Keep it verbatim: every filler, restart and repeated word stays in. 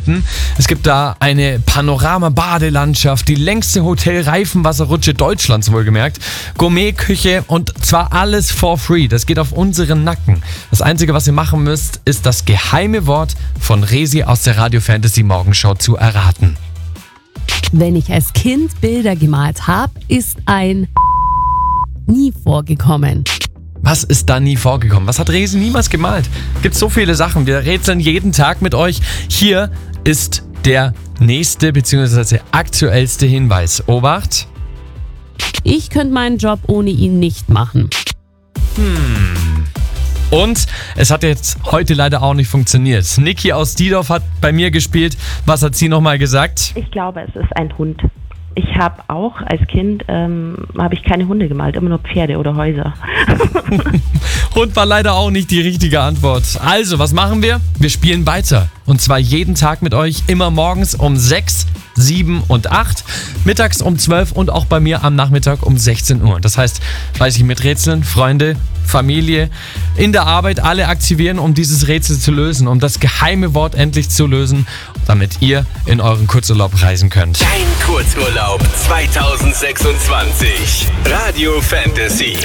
Kurzurlaubsstätten. Es gibt da eine Panorama-Badelandschaft, die längste Hotel-Reifenwasserrutsche Deutschlands wohlgemerkt, Gourmet-Küche und zwar alles for free. Das geht auf unseren Nacken. Das Einzige, was ihr machen müsst, ist das geheime Wort von Resi aus der Radio Fantasy Morgenshow zu erraten. Wenn ich als Kind Bilder gemalt habe, ist ein nie vorgekommen. Was ist da nie vorgekommen? Was hat Resi niemals gemalt? Gibt so viele Sachen. Wir rätseln jeden Tag mit euch. Hier ist der nächste bzw. aktuellste Hinweis. Obacht. Ich könnte meinen Job ohne ihn nicht machen. Hm. Und es hat jetzt heute leider auch nicht funktioniert. Niki aus Diedorf hat bei mir gespielt. Was hat sie nochmal gesagt? Ich glaube, es ist ein Hund. Ich habe auch als Kind, ähm, habe ich keine Hunde gemalt, immer nur Pferde oder Häuser. Hund war leider auch nicht die richtige Antwort. Also, was machen wir? Wir spielen weiter. Und zwar jeden Tag mit euch, immer morgens um sechs, sieben und acht, mittags um zwölf und auch bei mir am Nachmittag um sechzehn Uhr. Das heißt, weiß ich mit Rätseln, Freunde, Familie, in der Arbeit alle aktivieren, um dieses Rätsel zu lösen, um das geheime Wort endlich zu lösen, damit ihr in euren Kurzurlaub reisen könnt. Dein Kurzurlaub zwanzig sechsundzwanzig. Radio Fantasy.